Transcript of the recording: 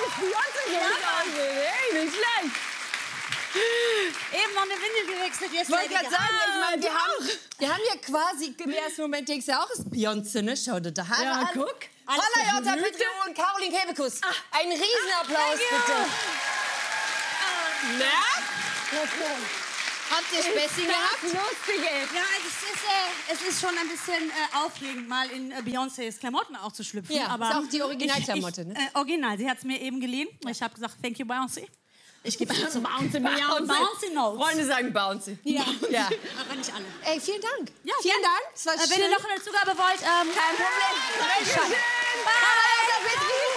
ist Beyoncé. Hey, nicht schlecht. Eben noch eine Windel gewechselt. Jetzt Ich wollte gerade sagen, ich meine, wir haben ja quasi im ersten Moment denkst du ja auch, ist Beyoncé, ne? Schau dir da Haare an. Guck. Holla, Jutta Petri und Caroline Kebekus. Ein Riesenapplaus, bitte. Na? Habt ihr Späßchen gehabt? Lustig, ey. Ja, es ist schon ein bisschen aufregend, mal in Beyoncés Klamotten auch zu schlüpfen. Ja, aber ist auch die Originalklamotte, ne? Original, sie hat es mir eben geliehen. Ich habe gesagt, thank you, Beyoncé. Ich gebe es zum Bouncy, Bouncy Notes. Freunde sagen Bouncy. Ja. Aber nicht alle. Ey, vielen Dank. Ja, vielen Dank. Es war Wenn ihr noch eine Zugabe wollt, kein Problem. Bescheid. Bye.